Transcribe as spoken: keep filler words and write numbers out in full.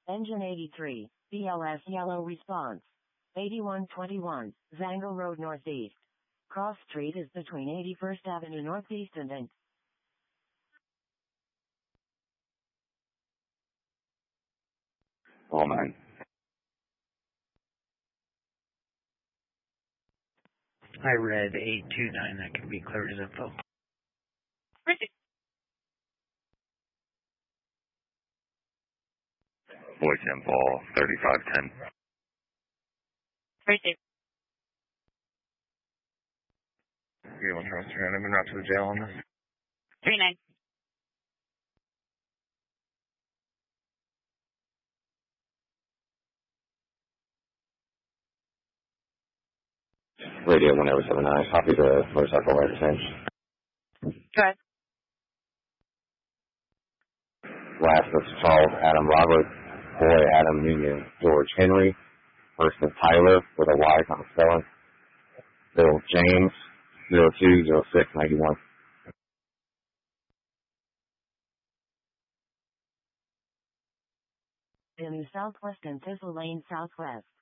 Engine eighty-three, B L S yellow response. eighty-one twenty-one, Zangle Road Northeast. Cross Street is between eighty-first Avenue Northeast and Inc. Oh man. I read eight two nine. That can be cleared as info. Voice info thirty-five ten. Receive. You want to trust your enemy not to the jail on this? three nine. Radio one oh seven nine. Copy the motorcycle right change. Go ahead. Last is Charles Adam Robert, Boy Adam Union George Henry, person Tyler with a Y on spelling. Bill James zero two zero six ninety one. In Southwest and Thistle Lane Southwest.